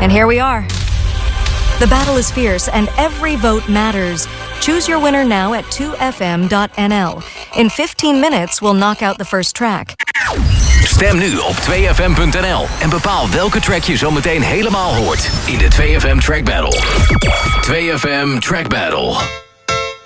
And here we are. The battle is fierce and every vote matters. Choose your winner now at 2fm.nl. In 15 minutes, we'll knock out the first track. Stem nu op 2fm.nl en bepaal welke track je zometeen helemaal hoort in de 2FM Track Battle. 2FM Track Battle.